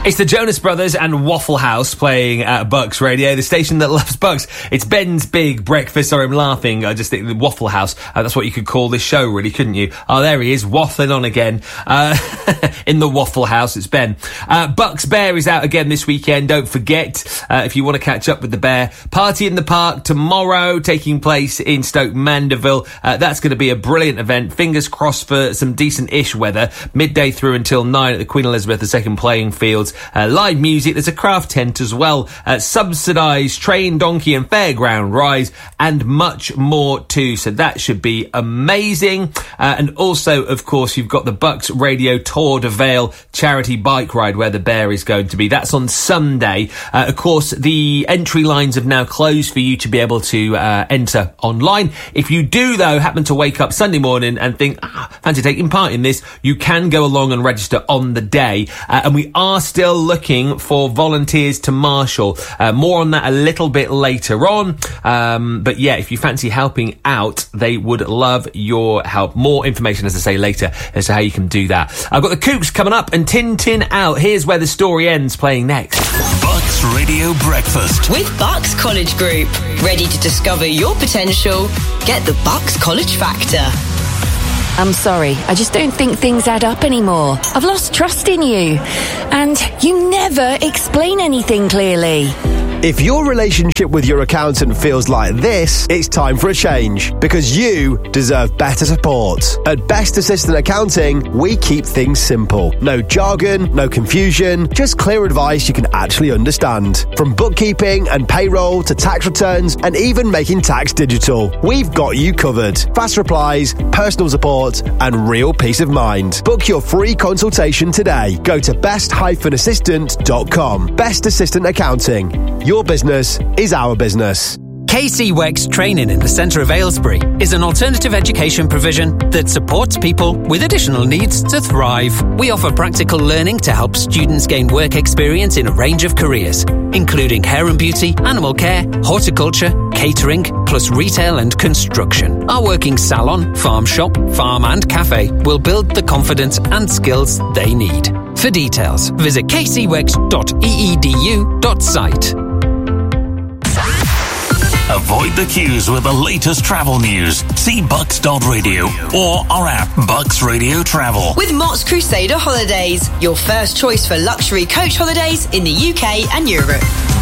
It's the Jonas Brothers and Waffle House playing at Bucks Radio, the station that loves Bucks. It's Ben's Big Breakfast. Sorry, I'm laughing. I just think the Waffle House, that's what you could call this show, really, couldn't you? Oh, there he is, waffling on again. In the Waffle House, it's Ben. Bucks Bear is out again this weekend. Don't forget, if you want to catch up with the Bear, Party in the Park tomorrow, taking place in Stoke Mandeville. That's going to be a brilliant event. Fingers crossed for some decent-ish weather. Midday through until 9 at the Queen Elizabeth II playing fields. Live music, there's a craft tent as well, subsidised train, donkey and fairground rides, and much more too. So that should be amazing. And also, of course, you've got the Bucks Radio Tour de Vale charity bike ride where the Bear is going to be. That's on Sunday. Of course, the entry lines have now closed for you to be able to enter online. If you do, though, happen to wake up Sunday morning and think, fancy taking part in this, you can go along and register on the day. And we are still looking for volunteers to marshal. More on that a little bit later on. But yeah, if you fancy helping out, they would love your help. More information, as I say, later as to how you can do that. I've got the Kooks coming up and Tintin out. Here's Where the Story Ends playing next. Bucks Radio Breakfast with Bucks College Group. Ready to discover your potential? Get the Bucks College Factor. I'm sorry, I just don't think things add up anymore. I've lost trust in you. And you never explain anything clearly. If your relationship with your accountant feels like this, it's time for a change, because you deserve better support. At Best Assistant Accounting, we keep things simple. No jargon, no confusion, just clear advice you can actually understand. From bookkeeping and payroll to tax returns and even making tax digital, we've got you covered. Fast replies, personal support and real peace of mind. Book your free consultation today. Go to best-assistant.com. Best Assistant Accounting. Your business is our business. KC Wex Training in the centre of Aylesbury is an alternative education provision that supports people with additional needs to thrive. We offer practical learning to help students gain work experience in a range of careers, including hair and beauty, animal care, horticulture, catering, plus retail and construction. Our working salon, farm shop, farm and cafe will build the confidence and skills they need. For details, visit kcwex.eedu.site. Avoid the queues with the latest travel news. See bucks.radio or our app, Bucks Radio Travel. With Mott's Crusader Holidays, your first choice for luxury coach holidays in the UK and Europe.